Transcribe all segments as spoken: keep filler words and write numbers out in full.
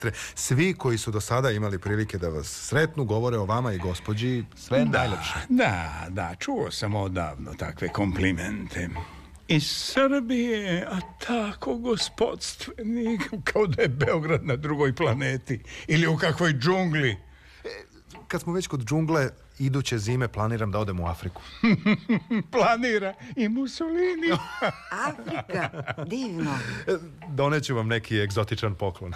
Svi koji su do sada imali prilike da vas sretnu, govore o vama i gospođi sve najlepše. Da, da, čuo sam odavno takve komplimente. Iz Srbije, a tako gospodstveni, kao da je Beograd na drugoj planeti ili u kakvoj džungli. Kad smo već kod džungle, iduće zime planiram da odem u Afriku. Planira i Mussolini. Afrika, divno. Doneću vam neki egzotičan poklon.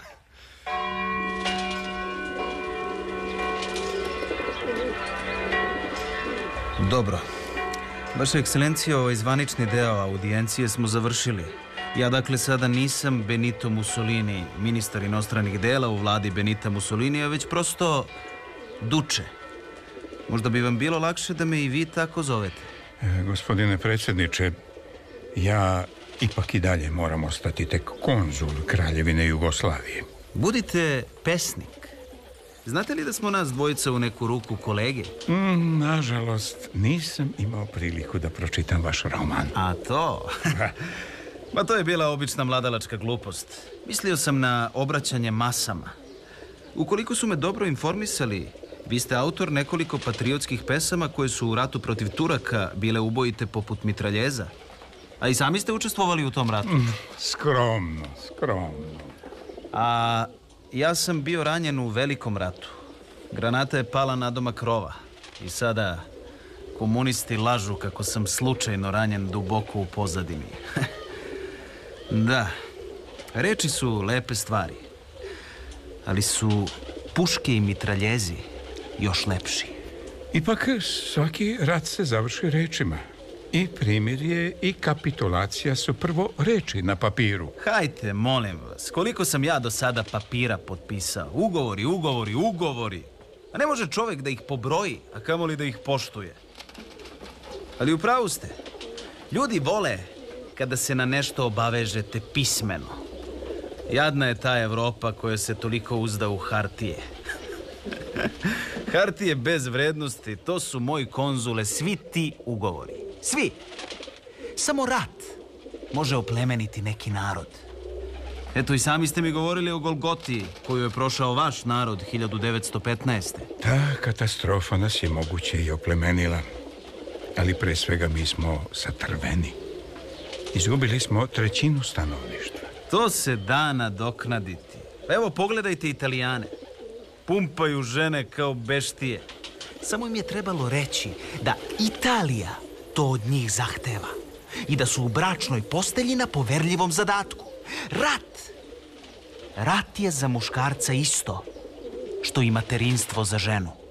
Dobro. Vaša ekscelencija, ovaj zvanični deo audijencije smo završili. Ja dakle sada nisam Benito Mussolini, ministar inostranih dela u vladi Benita Mussolinija, već prosto Duče. Možda bi vam bilo lakše da me i vi tako zovete. E, gospodine predsjedniče, ja ipak i dalje moram ostati tek konzul Kraljevine Jugoslavije. Budite pesnik. Znate li da smo nas dvojica u neku ruku kolege? Mm, nažalost, nisam imao priliku da pročitam vaš roman. A to? Ma to je bila obična mladalačka glupost. Mislio sam na obraćanje masama. Ukoliko su me dobro informisali, vi ste autor nekoliko patriotskih pesama koje su u ratu protiv Turaka bile ubojite poput mitraljeza. A i sami ste učestvovali u tom ratu. Mm, skromno, skromno. A ja sam bio ranjen u velikom ratu. Granata je pala na domak rova. I sada komunisti lažu kako sam slučajno ranjen duboko u pozadini. Da, reči su lepe stvari. Ali su puške i mitraljezi još lepši. Ipak svaki rat se završi rečima. I primirje i kapitulacija su prvo reči na papiru. Hajte, molim vas, koliko sam ja do sada papira potpisao? Ugovori, ugovori, ugovori. A ne može čovjek da ih pobroji, a kamoli da ih poštuje. Ali u pravu ste. Ljudi vole kada se na nešto obavežete pismeno. Jadna je ta Evropa koja se toliko uzda u hartije. Hartije bez vrednosti, to su moji konzule, svi ti ugovori. Svi. Samo rat može oplemeniti neki narod. Eto, i sami ste mi govorili o Golgoti, koju je prošao vaš narod hiljadu devetsto petnaeste. Ta katastrofa nas je moguće i oplemenila. Ali pre svega mi smo satrveni. Izgubili smo trećinu stanovništva. To se da nadoknaditi. Evo, pogledajte Italijane. Pumpaju žene kao beštije. Samo im je trebalo reći da Italija to od njih zahteva i da su u bračnoj postelji na poverljivom zadatku. Rat! Rat je za muškarca isto što i materinstvo za ženu.